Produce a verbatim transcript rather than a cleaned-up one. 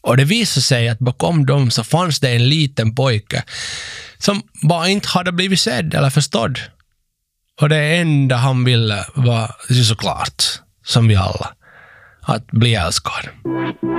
Och det visade sig att bakom dem så fanns det en liten pojke som bara inte hade blivit sedd eller förstådd. Och det enda han ville var såklart, som vi alla, att bli älskad.